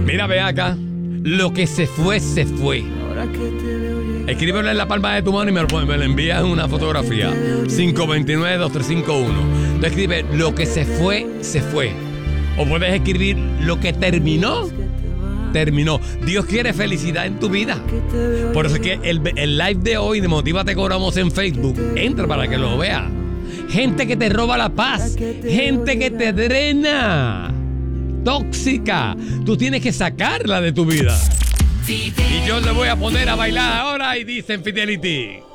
Mira, ve acá. Lo que se fue, se fue. Escríbelo en la palma de tu mano y me lo envías en una fotografía. 529-2351. Tú escribes lo que se fue, se fue. O puedes escribir lo que terminó, terminó. Dios quiere felicidad en tu vida. Por eso es que el live de hoy de Motívate Cobramos en Facebook, entra para que lo veas. Gente que te roba la paz, gente que te drena, tóxica. Tú tienes que sacarla de tu vida. Y yo le voy a poner a bailar ahora y dicen Fidelity.